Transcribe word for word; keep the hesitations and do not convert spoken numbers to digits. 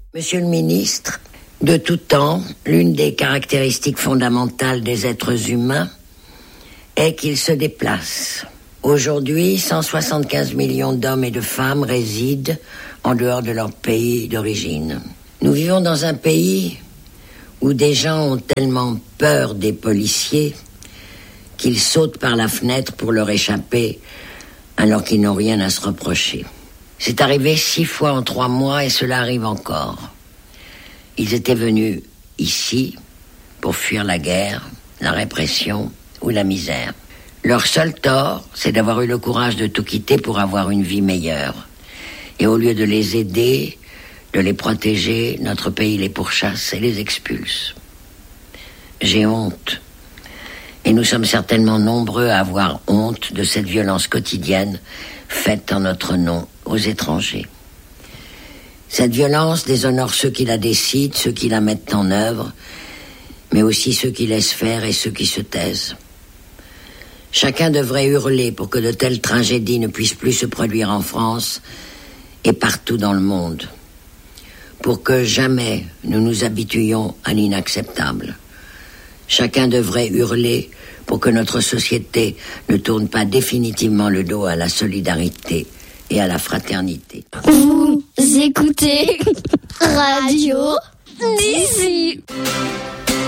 Monsieur le ministre, de tout temps, l'une des caractéristiques fondamentales des êtres humains est qu'ils se déplacent. Aujourd'hui, cent soixante-quinze millions d'hommes et de femmes résident en dehors de leur pays d'origine. Nous vivons dans un pays où des gens ont tellement peur des policiers qu'ils sautent par la fenêtre pour leur échapper alors qu'ils n'ont rien à se reprocher. C'est arrivé six fois en trois mois et cela arrive encore. Ils étaient venus ici pour fuir la guerre, la répression ou la misère. Leur seul tort, c'est d'avoir eu le courage de tout quitter pour avoir une vie meilleure. Et au lieu de les aider, de les protéger, notre pays les pourchasse et les expulse. J'ai honte. Et nous sommes certainement nombreux à avoir honte de cette violence quotidienne faite en notre nom aux étrangers. Cette violence déshonore ceux qui la décident, ceux qui la mettent en œuvre, mais aussi ceux qui laissent faire et ceux qui se taisent. Chacun devrait hurler pour que de telles tragédies ne puissent plus se produire en France et partout dans le monde. Pour que jamais nous nous habituions à l'inacceptable. Chacun devrait hurler pour que notre société ne tourne pas définitivement le dos à la solidarité et à la fraternité. Vous écoutez Radio d'ici.